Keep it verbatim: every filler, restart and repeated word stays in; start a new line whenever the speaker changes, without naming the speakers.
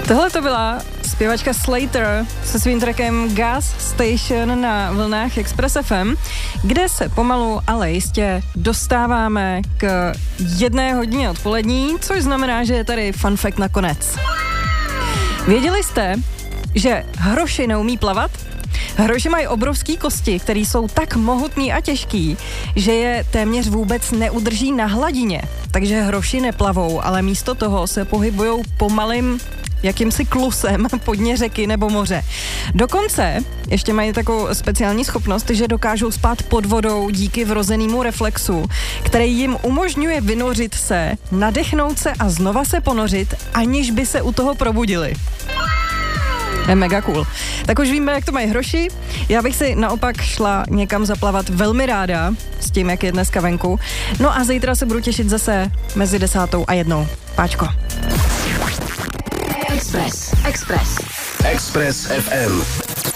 Tohle to byla zpěvačka Slater se svým trackem Gas Station na vlnách Express F M, kde se pomalu, ale jistě dostáváme k jedné hodině odpolední, což znamená, že je tady fun fact nakonec. Věděli jste, že hroši neumí plavat? Hroši mají obrovský kosti, které jsou tak mohutný a těžký, že je téměř vůbec neudrží na hladině. Takže hroši neplavou, ale místo toho se pohybujou pomalým jakýmsi klusem po dně řeky nebo moře. Dokonce ještě mají takovou speciální schopnost, že dokážou spát pod vodou díky vrozenému reflexu, který jim umožňuje vynořit se, nadechnout se a znova se ponořit, aniž by se u toho probudili. Je mega cool. Tak už víme, jak to mají hroši. Já bych si naopak šla někam zaplavat velmi ráda s tím, jak je dneska venku. No a zítra se budu těšit zase mezi desátou a jednou. Páčko.
Express. Express.
Express F M.